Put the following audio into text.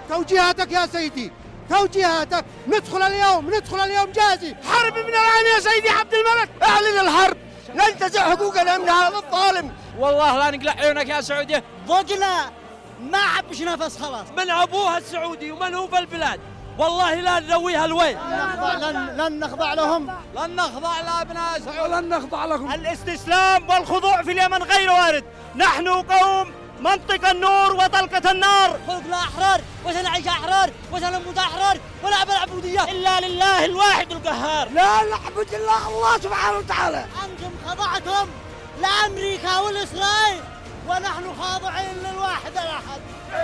توجيهاتك يا سيدي، توجيهاتك. ندخل اليوم جاهزين. حرب من الآن يا سيدي عبد الملك، اعلن الحرب، ننتزع حقوقنا من هذا الظالم. والله لا نقلع عيونك يا سعودية. ضقنا ما عبش نفس خلاص. من أبوها السعودي ومن هو بالبلاد، والله لا نذويها الويل. لن نخضع لهم، لن نخضع لأبناء سعود، ولن نخضع لكم. الاستسلام والخضوع في اليمن غير وارد. نحن قوم منطق النور وطلقة النار. حقوقنا أحرار، وسنعيش أحرار، وسنموت أحرار، ولا بالعبودية إلا لله الواحد القهار. لا نعبد إلا الله سبحانه وتعالى. أنتم خضعتم لأمريكا والإسرائيل، ونحن خاضعين للواحد الأحد.